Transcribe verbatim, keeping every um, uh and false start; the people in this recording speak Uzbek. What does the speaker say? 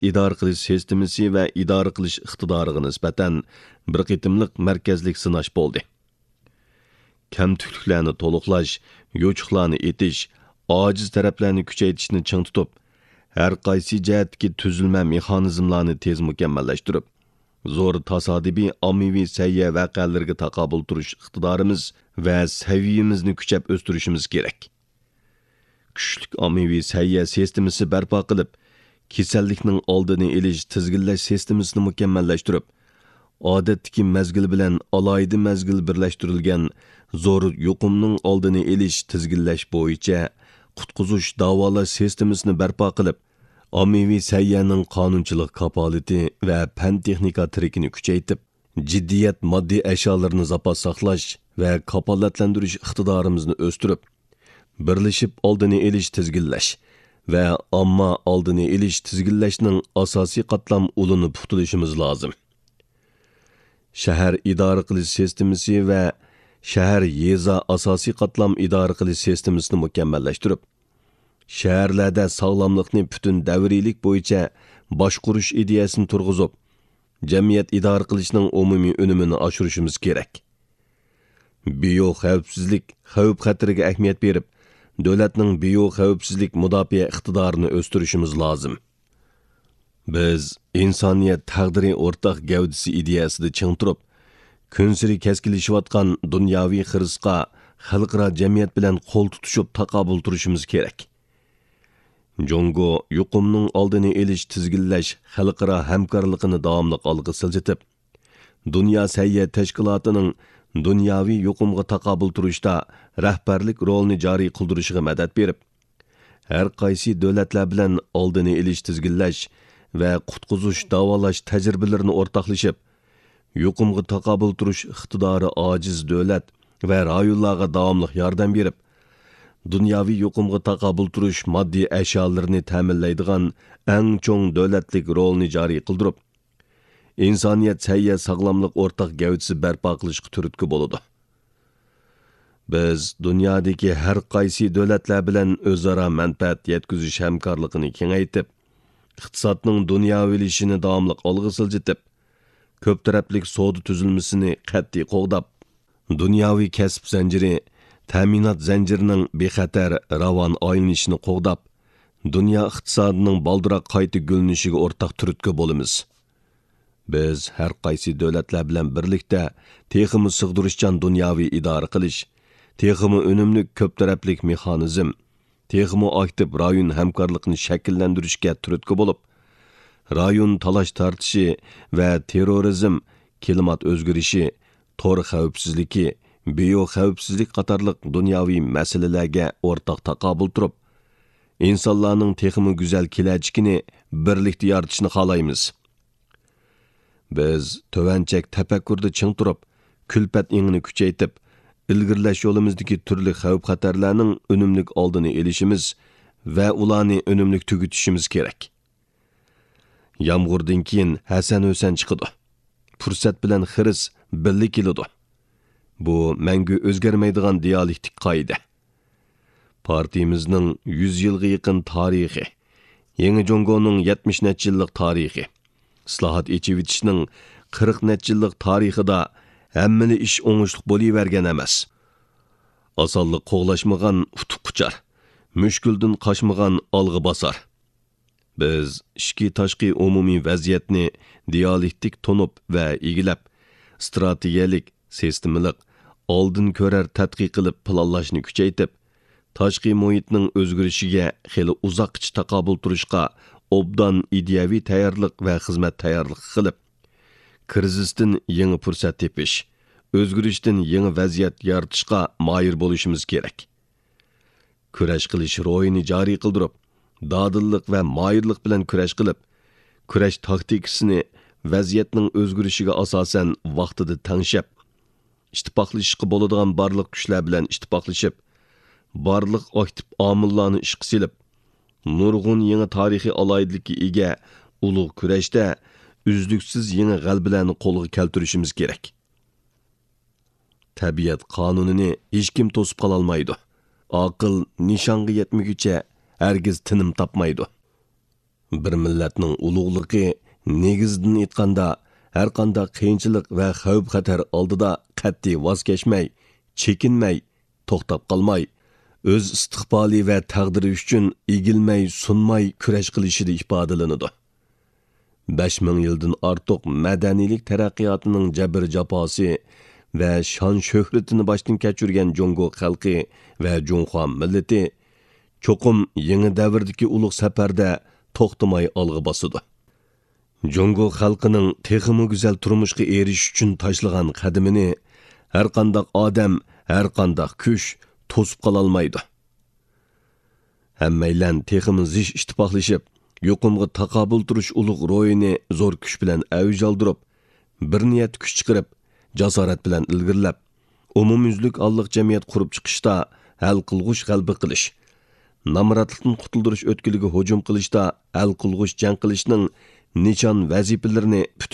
idora qilish sistemasi va idora qilish iqtidoriga nisbatan bir qitimliq markazlik sinash bo'ldi. Kamtukliklarni to'liqlash, yo'chuqlarni etish, ojiz taraflarni kuchaytirishni ching tutib, har qaysi jihatdagi tuzilma mexanizmlarni tez mukammallashtirib, zo'r tasodifiy ommaviy sayya vaqalarga taqobil turish iqtidorimiz va saviyamizni kuchab o'stirishimiz kerak. Kuchli ommaviy sayya sistemasi barpo qilib, kasallikning oldini olish tizginlash sistemasini mukammallashtirib, odatdagi mazgil bilan alohida mazgil birlashtirilgan zo'r yuqumning oldini olish tizginlash bo'yicha qutqizish davolash sistemasini barpo qilib, ommaviy sayyaning qonunchilik kapolati va fan texnika tirikini kuchaytib, jiddiyat moddiy ashyolarni zapas saqlash va kapolatlantirish iqtidorimizni o'stirib, birlashib oldini olish tizginlash va omma oldini olish tizginlashning asosiy qatlam ulini puxtalashimiz lozim. Shahar idora qilish sistemasi va shahar yeza asosiy qatlam idora qilish sistemasini mukammallashtirib, shaharlarda sog'lomlikni butun davriylik bo'yicha boshqurish ideyasini turg'izib, jamiyat idora qilishning umumiy unumini oshirishimiz kerak. Biyo xavfsizlik, xavf xatiriga ahamiyat berib, davlatning biyo xavfsizlik mudofaa iqtidorini o'stirishimiz lozim. Biz insoniyat taqdiri o'rtaq gavdisi ideyasida ching turib, kunsiri keskinlashayotgan dunyoviy xirisqa xalqaro jamiyat bilan qo'l tutishib taqobil turishimiz kerak. Jongo yuqumning oldini olish tizginlash xalqaro hamkorligini davomli olg'a siljitib, dunyo sayya tashkilotining dunyoviy yuqumga taqobil turishda rahbarlik rolini joriy qildirishiga madad berib, har qaysi davlatlar bilan oldini olish tizginlash va qutqizish davolash tajribalarini o'rtoqlashib, yuqumga taqobil turish iqtidori ojiz davlat va rayonlarga davomli yordam berib, dunyoviy yuqumga taqobil turish moddiy ashyolarni ta'minlaydigan eng cho'ng davlatlik rolni joriy qildirib, insoniyat sayya sog'lomlik o'rtaq gavdisi barpo qilishga turtki bo'ladi. Biz dunyodagi har qaysi davlatlar bilan o'zaro manfaat yetkazish hamkorligini kengaytib, iqtisodning dunyoviylashini davomli olg'a siljitib, ko'p taraflik savdo tuzilmasini qat'iy qo'g'dab, dunyoviy kasb zanjiri, ta'minot zanjirining bexatar ravon aylanishini qo'g'dab, dunyo iqtisodining baldiroq qayta gulnishiga o'rtaq turtki bo'lamiz. Biz har qaysi davlatlar bilan birlikda texmi sig'dirishchan dunyoviy idora qilish, texmi unumli ko'p taraflik mexanizm, texmi aktiv rayon hamkorlikni shakllantirishga turtki bo'lib, rayon talash tortishi va terrorizm, klimat o'zgarishi, tor xavfsizligi, biyo xavfsizlik qatorliq dunyoviy masalalarga o'rtaq taqobil turib, insonlarning texmi go'zal kelajagini birlikda yaratishni xohlaymiz. Biz tovanchak tafakkurda ching turib, kulpat ingini kuchaytib, ilgirlash yo'limizdagi turli xavf-xatarlarning unumli oldini olishimiz va ularni unumli tugutishimiz kerak. Yomg'irdan keyin Hasan Husan chiqadi. Fursat bilan xiris birli keladi. Bu mangu o'zgarmaydigan dialektik qoida. Partiyamizning yuz yilga yaqin tarixi, Yangi Jongoning yetmish necha yillik tarixi, islohot echivitishning qirq necha yillik tarixida hammani ish o'ngishli bo'lavergan emas. Osonlik qo'g'lashmagan utuq quchar, mushkuldan qochmagan olg'a bosar. Biz ishki tashqi umumiy vaziyatni dialektik tonib va egilab, strategiyalik, sistemalik, oldin ko'rar tadqiq qilib planlashni kuchaytib, tashqi muhitning o'zgarishiga xeli uzoqcha taqobil turishga obdan ideyaviy tayyorlik va xizmat tayyorligi qilib, krizisdan yangi fursat tepish, o'zgarishdan yangi vaziyat yaratishga moyil bo'lishimiz kerak. Kurash qilish ro'yini joriy qildirib, dadillik va moyillik bilan kurash qilib, kurash taktikasini vaziyatning o'zgarishiga asosan vaqtida tanishib, ittifoqlashishga bo'ladigan barliq kuchlar bilan ittifoqlashib, barliq aktiv omillarni ishga silib, nurg'un yangi tarixiy aloyidlikka ega ulug' kurashda uzluksiz yangi g'albalarni qo'lga keltirishimiz kerak. Tabiat qonunini hech kim to'sib qola olmaydi. Aql nishonga yetmaguncha hargiz tinim topmaydi. Bir millatning ulug'ligi negizidan aytganda har qanday qiyinchilik va xavf xatar oldida qat'iy voz kechmay, chekinmay, to'xtab qolmay, o'z istiqboli va taqdiri uchun egilmay, sunmay kurash qilishida ifodalanadi. besh ming yildan ortiq madaniylik taraqqiyotining jabr jafosi va shon shuhratini boshdan kechirgan Jungo xalqi va Junxo millati cho'qim yangi davrdagi ulug' safarda to'xtamay olg'a bosadi. Jungo xalqining texmi go'zal turmushga erish uchun tashlagan qadamini har qanday odam, har qanday kuch to'sib qola olmaydi. Hammaylan texmi zish ittifoqlashib, yuqumga taqobil turish ulug' ro'yini zo'r kuch bilan avj oldirib, bir niyat kuch chiqarib, jasorat bilan ilgirlab, umumyuzlik alliq jamiyat qurib chiqishda hal qilg'ush g'alba qilish, namratlikdan qutuldirish o'tkiliga hujum qilishda hal qilg'ush jang qilishning nishon vazifalarini